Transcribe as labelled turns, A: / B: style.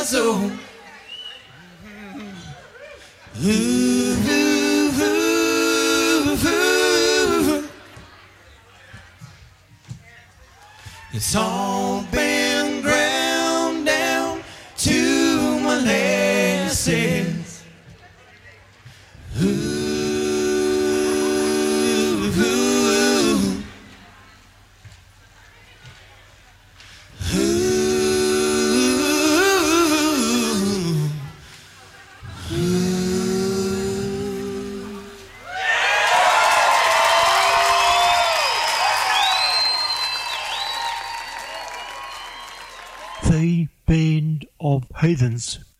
A: years old. Ooh, ooh, ooh, ooh. It's all been ground down to molasses. Ooh, ooh, ooh.
B: The Band of Heathens.